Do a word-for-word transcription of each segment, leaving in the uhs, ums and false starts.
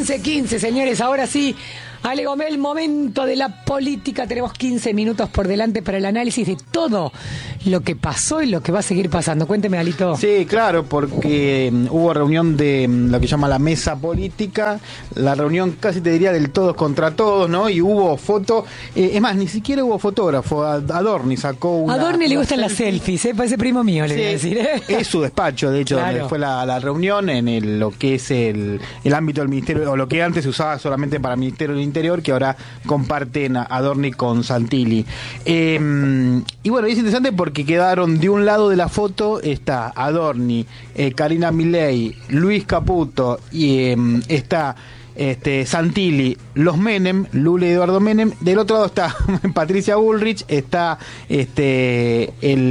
quince quince, señores, ahora sí. Ale Gomel, momento de la política. Tenemos quince minutos por delante para el análisis de todo lo que pasó y lo que va a seguir pasando. Cuénteme, Alito. Sí, claro, porque um, hubo reunión de um, lo que llama la mesa política, la reunión casi te diría del todos contra todos, ¿no? Y hubo foto, eh, es más, ni siquiera hubo fotógrafo. Adorni sacó una... A Adorni le gustan las selfies, ¿eh? Parece primo mío, le sí, voy a decir. ¿eh? Es su despacho, de hecho, claro. Donde fue la, la reunión en el, lo que es el, el ámbito del ministerio, o lo que antes se usaba solamente para el Ministerio del Interior, que ahora comparten a Adorni con Santilli. Eh, y bueno, es interesante porque quedaron de un lado de la foto, está Adorni, eh, Karina Milei, Luis Caputo, y eh, está este Santilli, los Menem, Lula y Eduardo Menem. Del otro lado está Patricia Bullrich, está este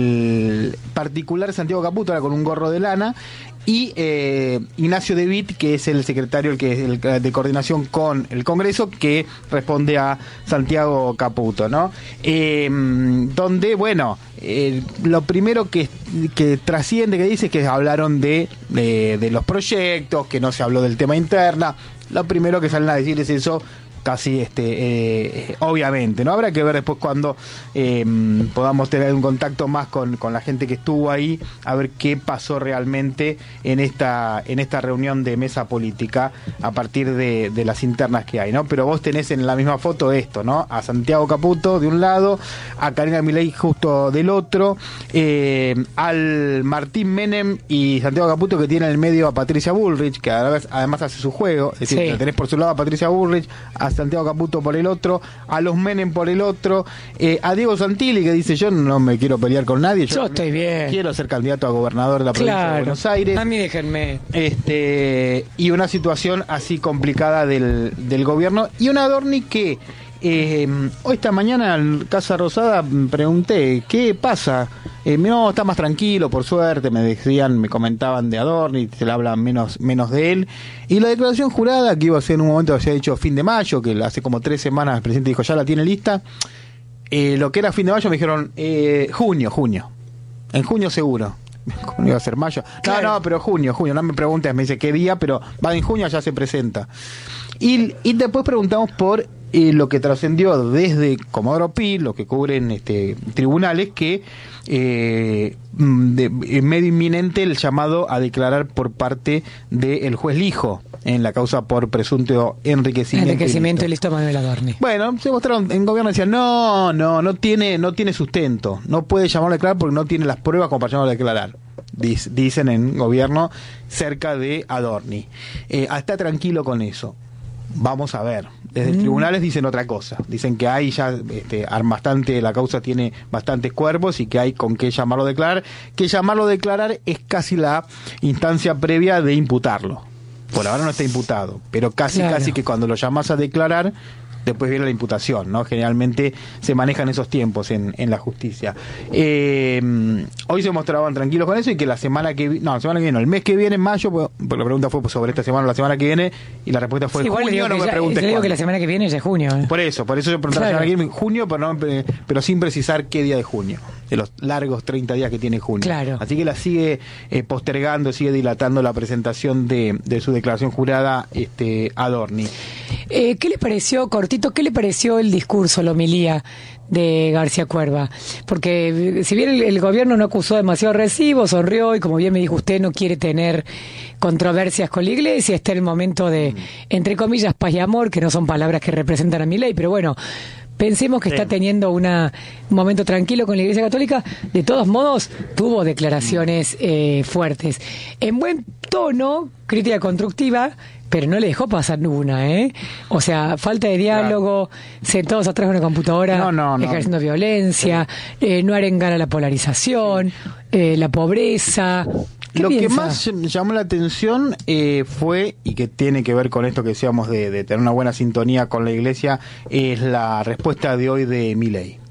el particular Santiago Caputo, ahora con un gorro de lana, y eh, Ignacio De Witt, que es el secretario el que es el, de coordinación con el Congreso, que responde a Santiago Caputo, ¿no? Eh, donde, bueno, eh, lo primero que, que trasciende, que dice, es que hablaron de, de, de los proyectos, que no se habló del tema interna. Lo primero que salen a decir es eso, casi este eh, obviamente, ¿no? Habrá que ver después cuando eh, podamos tener un contacto más con, con la gente que estuvo ahí, a ver qué pasó realmente en esta en esta reunión de mesa política a partir de, de las internas que hay, ¿no? Pero vos tenés en la misma foto esto, ¿no? A Santiago Caputo de un lado, a Karina Milei justo del otro, eh, al Martín Menem y Santiago Caputo, que tiene en el medio a Patricia Bullrich, que además, además hace su juego, es decir, sí. Tenés por su lado a Patricia Bullrich, a Santiago Caputo por el otro, a los Menem por el otro, eh, a Diego Santilli, que dice: yo no me quiero pelear con nadie, yo, yo estoy bien, quiero ser candidato a gobernador de la provincia claro. de Buenos Aires. A mí déjenme. Este, y una situación así complicada del, del gobierno, y un Adorni que eh, hoy esta mañana en Casa Rosada pregunté ¿qué pasa? Eh, no, está más tranquilo, por suerte, me decían, me comentaban de Adorni, se le habla menos, menos de él. Y la declaración jurada, que iba a ser en un momento, se ha dicho fin de mayo, que hace como tres semanas el presidente dijo, ya la tiene lista. Eh, lo que era fin de mayo me dijeron, eh, junio, junio. En junio seguro. ¿Cómo iba a ser mayo? Claro. No, no, pero junio, junio. No me preguntes, me dice qué día, pero va en junio, ya se presenta. Y, y después preguntamos por eh, lo que trascendió desde Comodoro Pi, lo que cubren este, tribunales, que eh, de, de medio inminente el llamado a declarar por parte del juez Lijo en la causa por presunto enriquecimiento. Enriquecimiento ilícito Manuel Adorni. Bueno, se mostraron en gobierno, decían, no, no, no tiene, no tiene sustento, no puede llamarlo a declarar porque no tiene las pruebas como para llamarlo a declarar. Dicen en gobierno cerca de Adorni. Eh, está tranquilo con eso. Vamos a ver. Desde mm. tribunales dicen otra cosa. Dicen que hay ya este, bastante, la causa tiene bastantes cuerpos y que hay con qué llamarlo a declarar. Que llamarlo a declarar es casi la instancia previa de imputarlo. Por ahora no está imputado, pero casi claro. casi que cuando lo llamas a declarar, después viene la imputación, ¿no? Generalmente se manejan esos tiempos en, en la justicia. Eh, hoy se mostraban tranquilos con eso y que la semana que no, la semana que viene, el mes que viene, en mayo, pues, porque la pregunta fue sobre esta semana o la semana que viene, y la respuesta fue sí, junio, no me preguntes cuándo. Digo que la semana que viene es de junio. ¿eh? Por eso, por eso yo pregunté claro. la semana que viene, junio, pero, no, pero sin precisar qué día de junio, de los largos treinta días que tiene junio. Claro. Así que la sigue eh, postergando, sigue dilatando la presentación de, de su declaración jurada este Adorni. Eh, ¿Qué le pareció, cortito, qué le pareció el discurso, la homilía de García Cuerva? Porque si bien el, el gobierno no acusó demasiado recibo, sonrió y como bien me dijo usted, no quiere tener controversias con la iglesia, está en el momento de, entre comillas, paz y amor, que no son palabras que representan a Milei, pero bueno, pensemos que sí. está teniendo una, un momento tranquilo con la Iglesia Católica. De todos modos, tuvo declaraciones eh, fuertes. En buen tono, crítica constructiva, pero no le dejó pasar ninguna, ¿eh? O sea, falta de diálogo, claro. sentados atrás de una computadora, no, no, no. ejerciendo violencia, sí. eh, no arengar a la polarización, sí. eh, la pobreza. Lo piensa? que más llamó la atención eh, fue, y que tiene que ver con esto que decíamos de, de tener una buena sintonía con la iglesia, es la respuesta de hoy de Milei.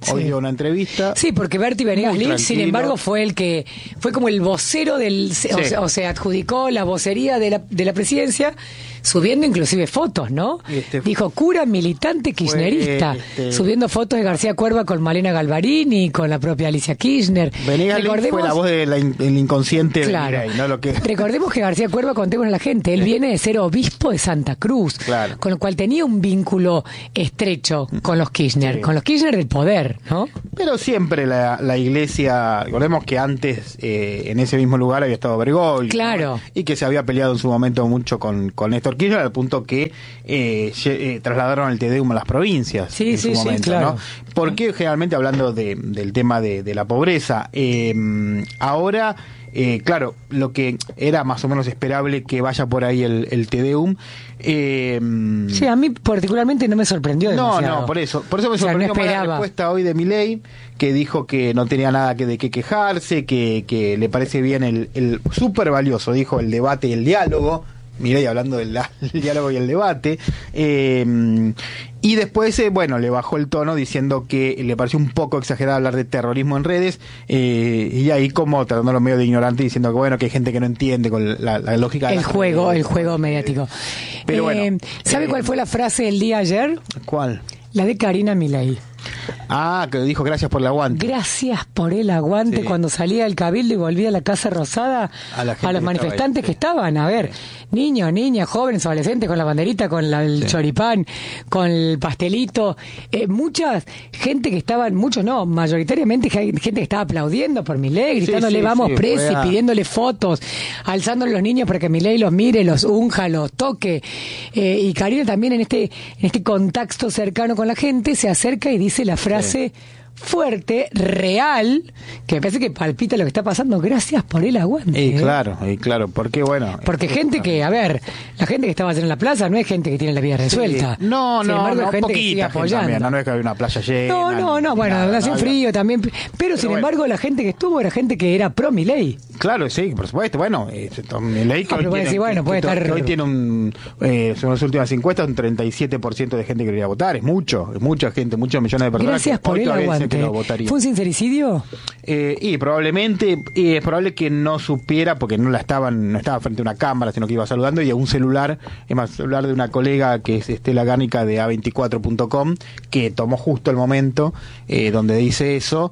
sí. hoy dio una entrevista. Sí, porque Berti Venegas Lynch, sin embargo, fue el que fue como el vocero del, sí. o, sea, o sea, adjudicó la vocería de la, de la presidencia, subiendo inclusive fotos, ¿no? Este Dijo cura militante kirchnerista, fue, este... subiendo fotos de García Cuerva con Malena Galvarini, con la propia Alicia Kirchner. Venegas Lynch fue la voz del inconsciente. Claro. De Mireille, ¿no? Lo que... Recordemos que García Cuerva, contemos a la gente, él sí. viene de ser obispo de Santa Cruz, claro. con lo cual tenía un vínculo estrecho con los Kirchner, sí. con los Kirchner del poder, ¿no? Pero siempre la, la iglesia, recordemos que antes eh, en ese mismo lugar había estado Bergoglio, claro. ¿no? Y que se había peleado en su momento mucho con, con Néstor Kirchner, al punto que eh, eh, trasladaron el Te Deum a las provincias sí, en sí, su momento, sí, claro. ¿no? Porque generalmente hablando de, del tema de, de la pobreza, eh, ahora... Eh, claro, lo que era más o menos esperable que vaya por ahí el, el Te Deum. Eh, sí, a mí particularmente no me sorprendió demasiado. No, no, por eso. Por eso me sorprendió o sea, no más la respuesta hoy de Milei, que dijo que no tenía nada que, de qué quejarse, que, que le parece bien el, el súper valioso, dijo, el debate y el diálogo. Milei hablando del, del diálogo y el debate. Eh, y después, eh, bueno, le bajó el tono diciendo que le pareció un poco exagerado hablar de terrorismo en redes. Eh, y ahí como tratándolo medio de ignorante, diciendo que bueno, que hay gente que no entiende con la, la lógica de el juego, redes, el juego mediático. Pero bueno, eh, ¿sabe eh, cuál fue la frase del día ayer? ¿Cuál? La de Karina Milei. Ah, que dijo gracias por el aguante. Gracias por el aguante, sí. Cuando salía del Cabildo y volvía a la Casa Rosada, a, la a los que manifestantes que estaban, a ver, niños, niñas, jóvenes, adolescentes, con la banderita, con la, el sí. choripán, con el pastelito, eh, mucha gente que estaban, muchos no, mayoritariamente gente que estaba aplaudiendo por Milei, gritándole sí, sí, vamos sí, presos, pidiéndole fotos, alzándole los niños para que Milei los mire, los unja, los toque, eh, y Karina también en este, en este contacto cercano con la gente se acerca y dice la frase sí. fuerte, real, que me parece que palpita lo que está pasando. Gracias por el aguante. Y claro, y claro, porque bueno. Porque gente que, a ver, la gente que estaba en la plaza no es gente que tiene la vida resuelta. Sí. No, Sin no, embargo, no, gente poquita que sigue gente apoyando. También, no, no es que había una playa llena. No, no, no, bueno, nada, hace no, frío también. Pero, pero sin bueno. embargo, la gente que estuvo era gente que era pro Milei. Claro, sí, por supuesto. Bueno, eh, Milei que, no, hoy tiene, decir, bueno, que, puede que, estar... que hoy tiene un, eh, según las últimas encuestas, un treinta y siete por ciento de gente que quería votar. Es mucho, es mucha gente, muchos millones de personas. Gracias que por hoy el aguante. Lo votaría. ¿Fue un sincericidio? Eh, y probablemente, y es probable que no supiera, porque no la estaban, no estaba frente a una cámara, sino que iba saludando, y a un celular, es más, celular de una colega que es Estela Gárnica de A veinticuatro punto com, que tomó justo el momento eh, donde dice eso,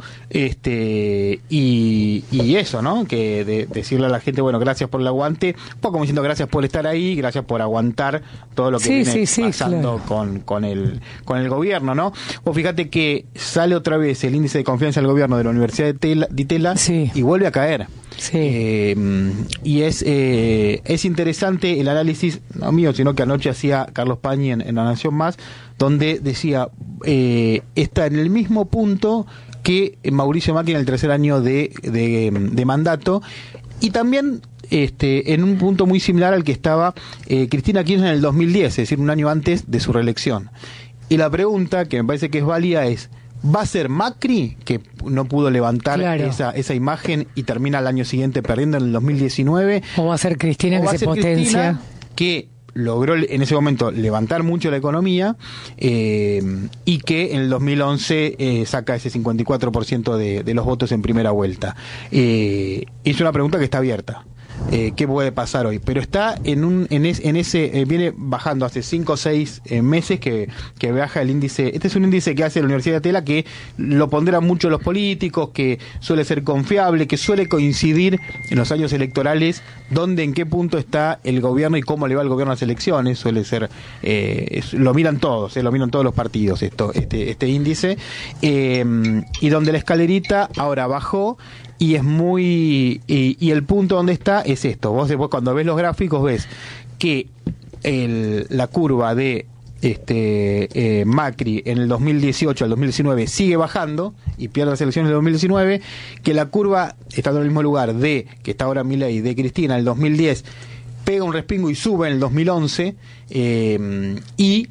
este y, y eso, ¿no? Que de, decirle a la gente, bueno, gracias por el aguante, un poco como diciendo gracias por estar ahí, gracias por aguantar todo lo que sí, viene sí, sí, pasando claro. con, con el con el gobierno, ¿no? O fíjate que sale otra vez el índice de confianza del gobierno de la Universidad de Tela, de Tela sí. y vuelve a caer. Sí. Eh, y es eh, es interesante el análisis, no mío, sino que anoche hacía Carlos Pañi en, en La Nación Más, donde decía, eh, está en el mismo punto que Mauricio Macri en el tercer año de, de, de mandato, y también este en un punto muy similar al que estaba eh, Cristina Kirchner en el dos mil diez, es decir, un año antes de su reelección. Y la pregunta, que me parece que es válida, es: ¿va a ser Macri, que no pudo levantar claro. esa, esa imagen y termina el año siguiente perdiendo en el dos mil diecinueve? ¿O va a ser Cristina que se potencia? Cristina, que logró en ese momento levantar mucho la economía eh, y que en el dos mil once eh, saca ese cincuenta y cuatro por ciento de, de los votos en primera vuelta. Eh, es una pregunta que está abierta. Eh, qué puede pasar hoy, pero está en un en, es, en ese eh, viene bajando hace cinco o seis eh, meses que, que baja el índice. Este es un índice que hace la Universidad de Tela, que lo ponderan mucho los políticos, que suele ser confiable, que suele coincidir en los años electorales donde en qué punto está el gobierno y cómo le va el gobierno a las elecciones. Suele ser eh, es, lo miran todos, eh, lo miran todos los partidos esto este este índice, eh, y donde la escalerita ahora bajó. Y es muy y, y el punto donde está es esto. Vos después cuando ves los gráficos ves que el, la curva de este eh, Macri en el dos mil dieciocho al dos mil diecinueve sigue bajando y pierde las elecciones del dos mil diecinueve, que la curva, estando en el mismo lugar de que está ahora Milei, de Cristina en el dos mil diez, pega un respingo y sube en el dos mil once, eh, y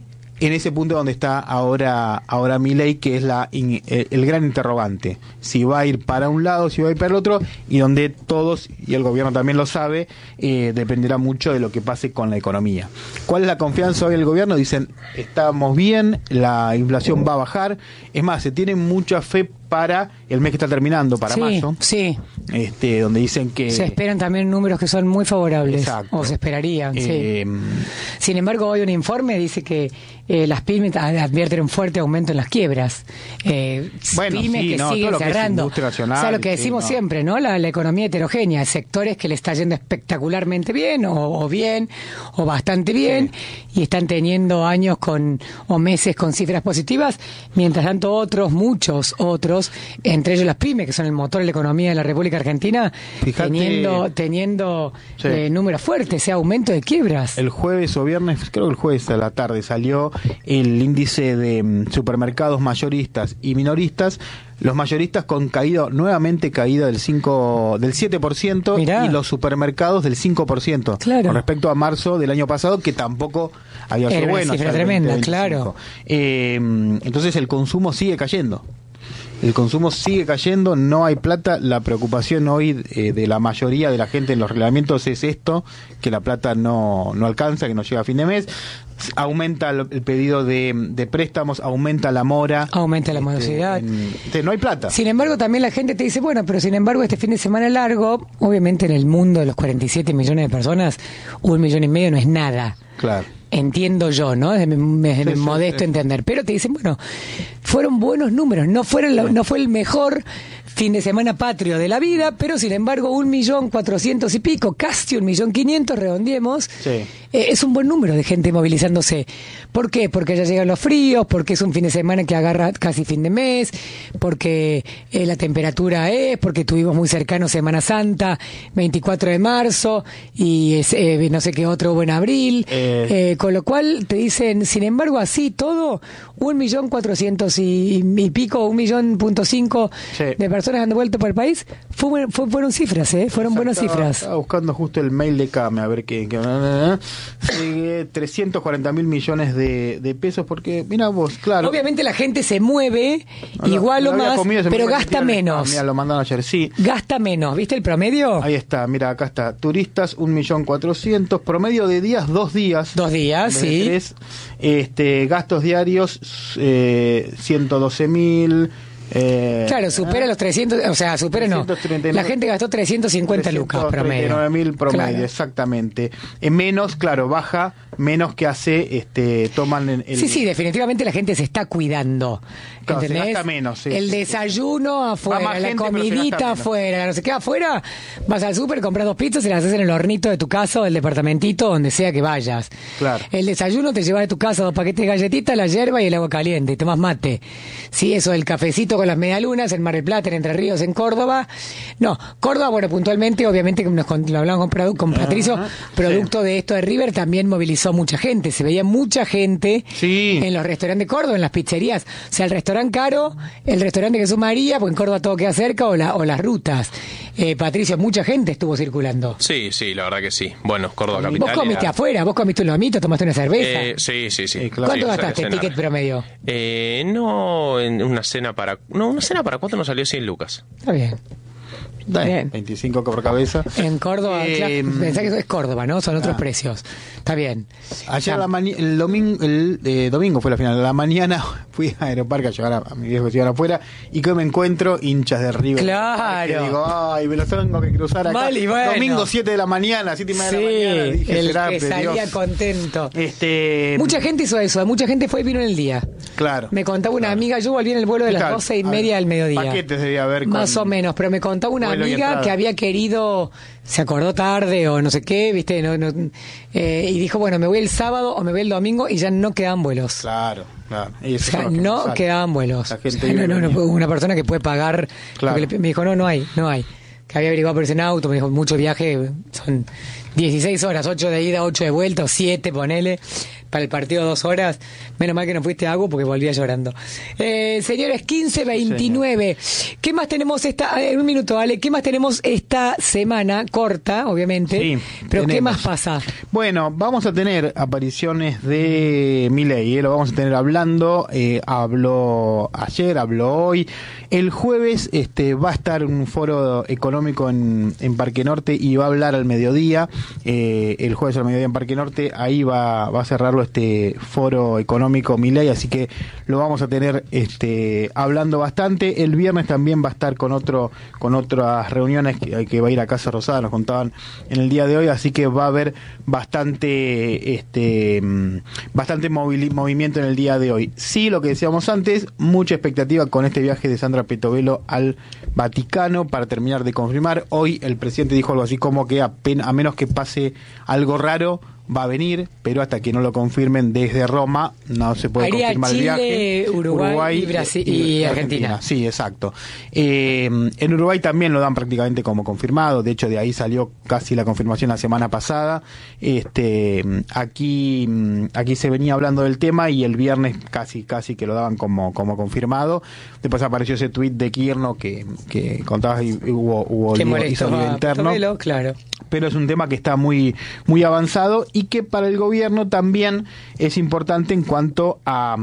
en ese punto donde está ahora ahora Milei, que es la in, el, el gran interrogante, si va a ir para un lado, si va a ir para el otro, y donde todos, y el gobierno también lo sabe, eh, dependerá mucho de lo que pase con la economía. ¿Cuál es la confianza hoy del gobierno? Dicen, estamos bien, la inflación va a bajar, es más, se tiene mucha fe para el mes que está terminando, para sí, mayo, sí. Este, donde dicen que... Se esperan también números que son muy favorables, exacto. o se esperarían, eh, sí. Sin embargo, hoy un informe dice que eh, las pymes advierten un fuerte aumento en las quiebras. Eh, bueno, pymes sí, que no, siguen todo lo que cerrando. es industria nacional, o sea, lo que decimos sí, no. siempre, ¿no? La, la economía heterogénea, sectores que le está yendo espectacularmente bien, o, o bien, o bastante bien, sí. Y están teniendo años con o meses con cifras positivas, mientras tanto otros, muchos otros, entre ellos las pymes, que son el motor de la economía de la República Argentina, Fíjate, teniendo teniendo sí. eh, números fuertes, ese aumento de quiebras. El jueves o viernes, creo que el jueves a la tarde, salió el índice de um, supermercados mayoristas y minoristas. Los mayoristas con caída, nuevamente caída del cinco, del siete por ciento, Mirá. Y los supermercados del cinco por ciento, claro. Con respecto a marzo del año pasado, que tampoco había sido bueno. Era tremenda, claro. Eh, entonces el consumo sigue cayendo. El consumo sigue cayendo, no hay plata. La preocupación hoy eh, de la mayoría de la gente en los reglamentos es esto, que la plata no, no alcanza, que no llega a fin de mes. Aumenta el pedido de, de préstamos, aumenta la mora. Aumenta la este, morosidad. En, este, no hay plata. Sin embargo, también la gente te dice, bueno, pero sin embargo este fin de semana largo, obviamente en el mundo de los cuarenta y siete millones de personas, un millón y medio no es nada. Claro. Entiendo yo, ¿no? Es mi, sí, modesto sí, entender. Pero te dicen, bueno, fueron buenos números. No fueron la, no fue el mejor fin de semana patrio de la vida, pero sin embargo un millón cuatrocientos y pico, casi un millón quinientos, redondeemos, sí. eh, es un buen número de gente movilizándose. ¿Por qué? Porque ya llegan los fríos, porque es un fin de semana que agarra casi fin de mes, porque eh, la temperatura es, porque tuvimos muy cercano Semana Santa, veinticuatro de marzo, y es, eh, no sé qué otro hubo en abril, eh. Eh, con lo cual te dicen, sin embargo, así todo, un millón cuatrocientos y, y pico, un millón punto cinco sí. de personas han devuelto por el país, fue, fue, fueron cifras, ¿eh? Fueron Exacto, buenas cifras. Estaba buscando justo el mail de Came, a ver qué... qué eh, trescientos cuarenta mil millones de, de pesos, porque, mira vos, claro... Obviamente la gente se mueve, no, igual o más, comido, pero gasta menos. Mira, lo mandaron ayer, sí. Gasta menos, ¿viste el promedio? Ahí está, mira, acá está. Turistas, un millón cuatrocientos, promedio de días, dos días. Dos días, sí. Tres, este, gastos diarios, eh, ciento doce mil... Eh, claro, supera ¿eh? los trescientos, o sea, supera no. La gente gastó trescientos cincuenta lucas promedio. nueve mil promedio, claro. Exactamente. En menos, claro, baja, menos que hace, este, toman el... Sí, sí, definitivamente la gente se está cuidando. Claro, ¿entendés? Se gasta menos, sí, el sí, desayuno sí. afuera, la gente, comidita afuera, no sé qué afuera, vas al súper, compras dos pizzas y las haces en el hornito de tu casa o el departamentito, donde sea que vayas. Claro. El desayuno te llevas de tu casa dos paquetes de galletitas, la yerba y el agua caliente, y tomas mate. Sí, eso, el cafecito con las medialunas en Mar del Plata, en Entre Ríos, en Córdoba. No, Córdoba, bueno, puntualmente, obviamente, nos, lo hablamos con, con Patricio, uh-huh. producto sí. de esto de River, también movilizó mucha gente. Se veía mucha gente sí. en los restaurantes de Córdoba, en las pizzerías. O sea, el restaurante caro, el restaurante Jesús María, porque en Córdoba todo queda cerca, o, la, o las rutas. Eh, Patricio, mucha gente estuvo circulando. Sí, sí, la verdad que sí. Bueno, Córdoba capital. ¿Vos comiste era... afuera? ¿Vos comiste un lomito? ¿Tomaste una cerveza? Eh, sí, sí, sí. Eh, claro. ¿Cuánto sí, gastaste el ticket promedio? Eh, no, en una cena para... No, una cena para cuatro nos salió cien lucas. Está bien. Bien. veinticinco por cabeza. En Córdoba, eh, claro, pensá que es Córdoba, ¿no? Son otros ah. precios. Está bien. Ayer la mani- el domingo el eh, domingo fue la final. A la mañana fui a Aeroparque a llevar a, a mi viejo que se iban afuera y que me encuentro hinchas de River. Claro. Que digo, ay, me los tengo que cruzar acá. Mal y bueno. Domingo siete de la mañana, siete y media sí, de la mañana. Dije, el será, que salía Dios. contento. Este... Mucha gente hizo eso, mucha gente fue y vino en el día. Claro. Me contaba una claro. amiga, yo volví en el vuelo de las doce y media del mediodía. Paquetes debía haber. Más o menos, pero me contaba una amiga que había querido, se acordó tarde o no sé qué, viste, no, no, eh, y dijo, bueno, me voy el sábado o me voy el domingo y ya no quedaban vuelos. Claro, claro. Y o sea, no sale. quedaban vuelos. La gente o sea, no, no, no, una persona que puede pagar, claro. le, me dijo, no, no hay, no hay. Que había averiguado por ese auto, me dijo, mucho viaje, son dieciséis horas, ocho de ida, ocho de vuelta, o siete, ponele. para el partido dos horas. Menos mal que no fuiste a Agu porque volvía llorando. Eh, señores, quince veintinueve. Sí, ¿qué más tenemos esta... En un minuto, Ale, ¿qué más tenemos esta semana? Corta, obviamente. Sí, pero tenemos. ¿Qué más pasa? Bueno, vamos a tener apariciones de Milei, ¿eh? Lo vamos a tener hablando. Eh, habló ayer, habló hoy. El jueves este, va a estar un foro económico en, en Parque Norte y va a hablar al mediodía. Eh, el jueves al mediodía en Parque Norte, ahí va, va a cerrarlo este foro económico Milei, así que lo vamos a tener este, hablando bastante. El viernes también va a estar con otro con otras reuniones que, que va a ir a Casa Rosada, nos contaban en el día de hoy, así que va a haber bastante este bastante movili- movimiento en el día de hoy. Sí, lo que decíamos antes, mucha expectativa con este viaje de Sandra Petovelo al Vaticano para terminar de confirmar. Hoy el presidente dijo algo así como que a, pen- a menos que pase algo raro va a venir, pero hasta que no lo confirmen desde Roma no se puede Haría confirmar Chile, el viaje. Uruguay, Uruguay y, Brasil, y, y Argentina. Argentina. Sí, exacto. Eh, en Uruguay también lo dan prácticamente como confirmado, de hecho de ahí salió casi la confirmación la semana pasada. Este, aquí, aquí se venía hablando del tema y el viernes casi casi que lo daban como, como confirmado. Después apareció ese tuit de Kirno que, que contabas y hubo, hubo lío, hizo lío interno. Petovelo, claro. Pero es un tema que está muy, muy avanzado y que para el gobierno también es importante en cuanto a,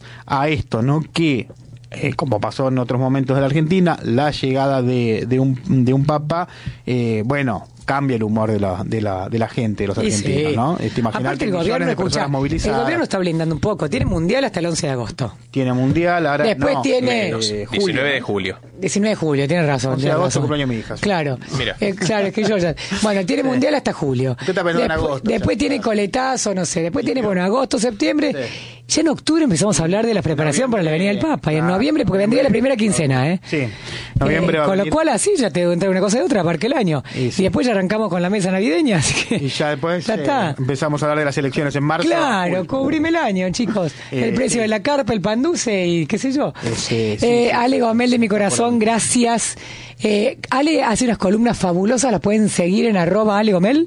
a esto, ¿no? Que, eh, como pasó en otros momentos de la Argentina, la llegada de, de, un, de un papa, eh, bueno, cambia el humor de la de la, de la gente, de los sí, argentinos, sí. ¿no? Este, Aparte el gobierno, escucha, el gobierno está blindando un poco, tiene mundial hasta el once de agosto. Tiene mundial, ahora después no, tiene eh, diecinueve de julio. diecinueve de julio, tiene razón. once de agosto cumpleaños mi hija. Claro. Mira. Eh, claro, es que yo ya. Bueno, tiene mundial hasta julio. ¿Qué está pensando en agosto? Después tiene coletazo, no sé. Después tiene, bueno, agosto, septiembre. Sí. Ya en octubre empezamos a hablar de la preparación para la venida del Papa. Y en noviembre, porque vendría la primera quincena, ¿eh? Sí. Noviembre. Eh, con lo cual, así ya te debo entrar una cosa de otra, parque el año. Y, sí. y después ya arrancamos con la mesa navideña. Así que y ya después ya eh, está. empezamos a hablar de las elecciones en marzo. Claro, uy. Cubrime el año, chicos. Eh, el precio eh, de la carpa, el pan dulce y qué sé yo. Eh, sí, sí, eh, sí. Ale Gomel de mi corazón, gracias. Eh, Ale hace unas columnas fabulosas, las pueden seguir en arroba Ale Gomel.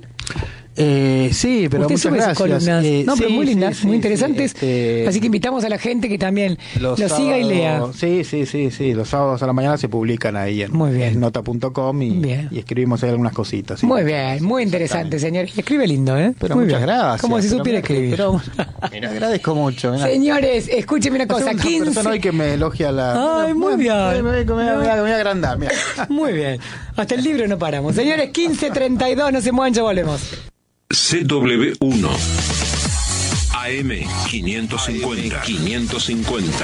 Eh, sí, pero muchas gracias. Eh, no, pero sí, muy lindas, sí, muy sí, interesantes. Sí, este... Así que invitamos a la gente que también lo sábados, siga y lea. Sí, sí, sí, sí. Los sábados a la mañana se publican ahí en, en nota punto com y, y escribimos ahí algunas cositas. ¿Sí? Muy bien, muy interesante, señor. Y escribe lindo, ¿eh? Pero muy muchas bien. gracias. Como si supiera escribir. Pero, mira, agradezco mucho. Mirá. Señores, escúcheme una cosa. Una quince persona hoy que me elogia la. Ay, muy bien. Me, me, me, me, me voy a agrandar. Mira. Muy bien. Hasta el libro no paramos. Señores, quince treinta y dos, no se muevan, ya volvemos. C W uno A M quinientos cincuenta quinientos cincuenta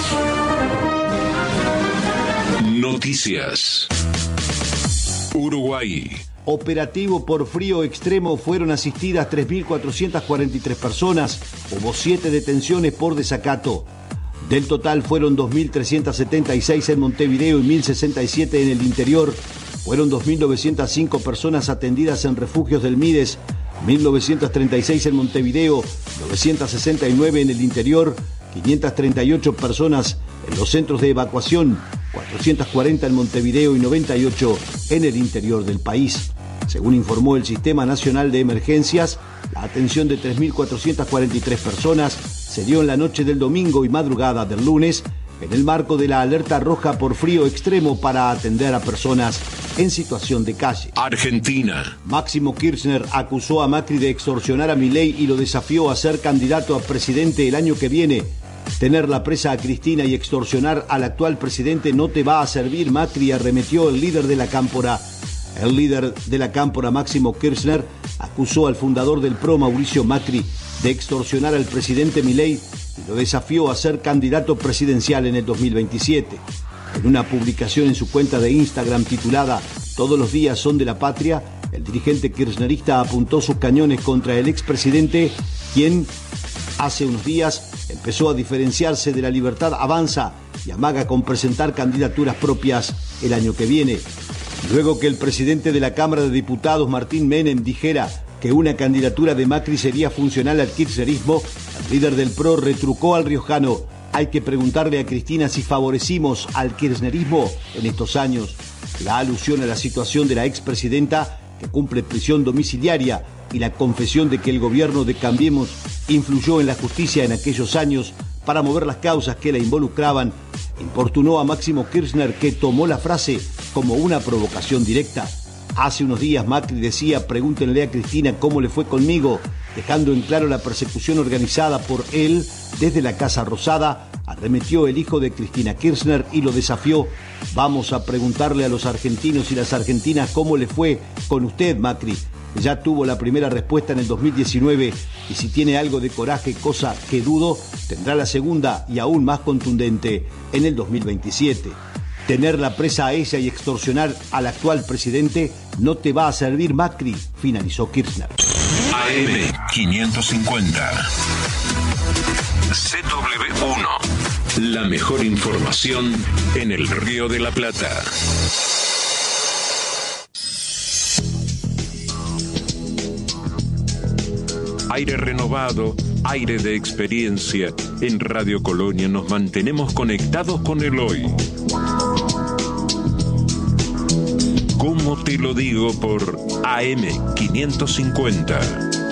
Noticias. Uruguay. Operativo por frío extremo, fueron asistidas tres mil cuatrocientas cuarenta y tres personas, hubo siete detenciones por desacato. Del total fueron dos mil trescientas setenta y seis en Montevideo y mil sesenta y siete en el interior. Fueron dos mil novecientas cinco personas atendidas en refugios del Mides, mil novecientas treinta y seis en Montevideo, novecientas sesenta y nueve en el interior, quinientas treinta y ocho personas en los centros de evacuación, cuatrocientas cuarenta en Montevideo y noventa y ocho en el interior del país. Según informó el Sistema Nacional de Emergencias, la atención de tres mil cuatrocientas cuarenta y tres personas se dio en la noche del domingo y madrugada del lunes, en el marco de la alerta roja por frío extremo para atender a personas en situación de calle. Argentina. Máximo Kirchner acusó a Macri de extorsionar a Milei y lo desafió a ser candidato a presidente el año que viene. Tenerla presa a Cristina y extorsionar al actual presidente no te va a servir, Macri, arremetió el líder de la Cámpora. El líder de la Cámpora, Máximo Kirchner, acusó al fundador del P R O, Mauricio Macri, de extorsionar al presidente Milei y lo desafió a ser candidato presidencial en el dos mil veintisiete. En una publicación en su cuenta de Instagram titulada "Todos los días son de la patria", el dirigente kirchnerista apuntó sus cañones contra el expresidente, quien hace unos días empezó a diferenciarse de la Libertad Avanza y amaga con presentar candidaturas propias el año que viene. Luego que el presidente de la Cámara de Diputados, Martín Menem, dijera que una candidatura de Macri sería funcional al kirchnerismo, el líder del P R O retrucó al riojano: hay que preguntarle a Cristina si favorecimos al kirchnerismo en estos años. La alusión a la situación de la expresidenta, que cumple prisión domiciliaria, y la confesión de que el gobierno de Cambiemos influyó en la justicia en aquellos años para mover las causas que la involucraban, importunó a Máximo Kirchner, que tomó la frase como una provocación directa. Hace unos días Macri decía: pregúntenle a Cristina cómo le fue conmigo, dejando en claro la persecución organizada por él desde la Casa Rosada. Arremetió el hijo de Cristina Kirchner y lo desafió: vamos a preguntarle a los argentinos y las argentinas cómo le fue con usted, Macri. Ya tuvo la primera respuesta en el dos mil diecinueve y si tiene algo de coraje, cosa que dudo, tendrá la segunda y aún más contundente en el dos mil veintisiete. Tenerla presa a ella y extorsionar al actual presidente no te va a servir, Macri, finalizó Kirchner. A M quinientos cincuenta. C W uno. La mejor información en el Río de la Plata. Aire renovado, aire de experiencia. En Radio Colonia nos mantenemos conectados con el hoy. ¿Cómo te lo digo? Por A M quinientos cincuenta.